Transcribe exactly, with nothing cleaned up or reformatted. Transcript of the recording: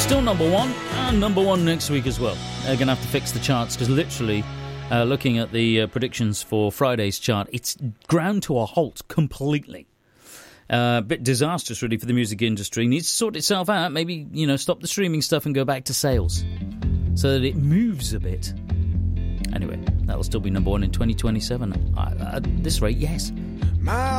Still number one, and number one next week as well. They're going to have to fix the charts, because literally, uh, looking at the uh, predictions for Friday's chart, it's ground to a halt completely. A uh, bit disastrous, really, for the music industry. Needs to sort itself out. Maybe, you know, stop the streaming stuff and go back to sales so that it moves a bit. Anyway, that'll still be number one in twenty twenty-seven. Uh, at this rate, yes. My